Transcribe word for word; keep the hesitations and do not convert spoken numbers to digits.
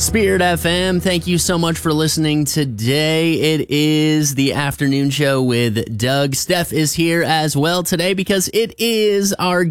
Spirit F M, thank you so much for listening today. It is the afternoon show with Doug. Steph is here as well today because it is our